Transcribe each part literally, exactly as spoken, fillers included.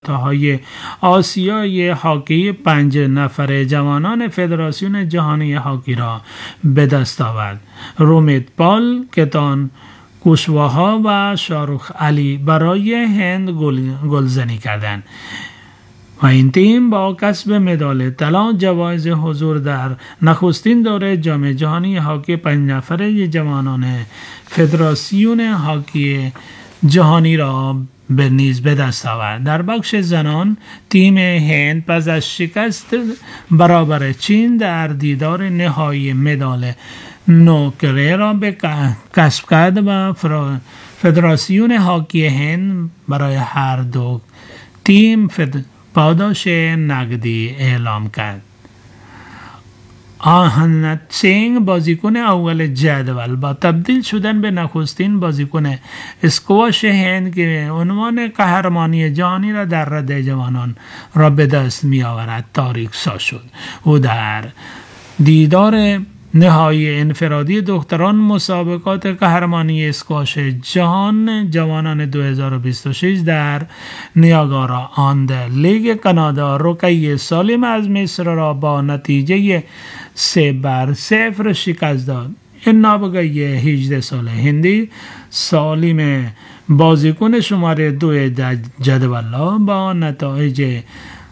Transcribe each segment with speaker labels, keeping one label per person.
Speaker 1: رابطه‌های آسیایی هاکی پنج نفر جوانان فدراسیون جهانی هاکی را به دست آورد. رومیت پال، کتان کوشواها و شاروخ علی برای هند گل گلزنی کردند و این تیم با کسب مدال طلا جوایز حضور در نخستین دوره جام جهانی هاکی پنج نفره جوانان فدراسیون هاکی جهانی را به نیز به دست آورد. در بخش زنان تیم هند پس از شکست برابر چین در دیدار نهایی مدال نوکره را به کسب کرد و فدراسیون هاکی هند برای هر دو تیم پاداش نقدی اعلام کرد. آهنت سینگ بازیکن اول جدول با تبدیل شدن به نخستین بازیکن اسکواش هند که عنوان قهرمانی جهانی را در رده جوانان را به دست می آورد تاریخ ساز شد. او در دیدار نهایی انفرادی دختران مسابقات قهرمانی اسکواش جهان جوانان دو هزار و بیست و شش در نیاگارا آن لیگ کانادا رکیه سالم از مصر را با نتیجه سه بر صفر شکست داد. این نابغه هجده ساله هندی سالم بازیکن شماره دو جدول با نتایج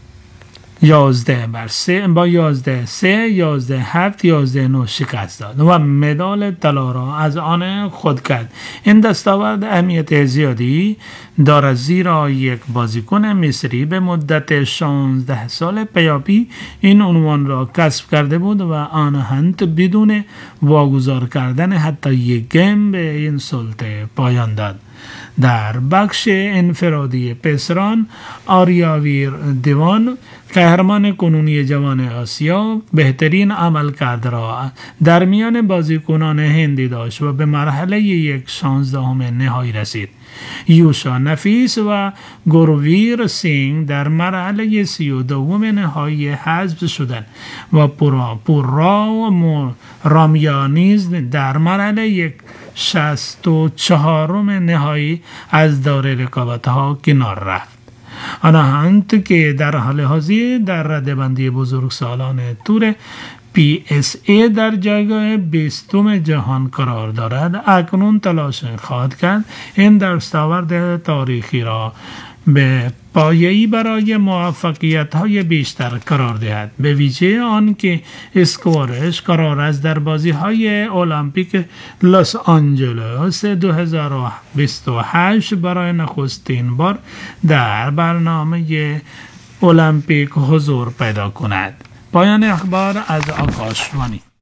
Speaker 1: یازده بر سه با یازده سه یازده هفت یازده نه شکست داد و مدال طلا را از آن خود کرد. این دستاورد اهمیت زیادی دارد زیرا یک بازیکن مصری به مدت شانزده سال پیاپی این عنوان را کسب کرده بود و آن هم بدون واگذار کردن حتی یک گیم به این سلطه پایان داد. در بخش انفرادی پسران آریاویر دیوان قهرمان کنونی جوان آسیا بهترین عملکرد را در میان بازیکنان هندی داشت و به مرحله یک شانزدهم نهایی رسید. یوشا نفیس و گوروویر سینگ در مرحله سی و دوم نهایی حذف شدند و پورا پورا و رامیا نیز در مرحله یک شصت و چهارم نهایی از دور رقابت‌ها کنار رفت. آنهایی که در حال حاضر در رده‌بندی بزرگسالان تور پی اس ای در جایگاه بیستم جهان قرار دارد اکنون تلاش خواهد کرد این دستاورد تاریخی را به پایه‌ای برای موفقیت‌های بیشتر قرار دهد، به ویژه آن که اسکوارش قرار است در بازی‌های المپیک لس آنجلس دو هزار و بیست و هشت برای نخستین بار در برنامه المپیک حضور پیدا کند. پایان اخبار از آکاشوانی.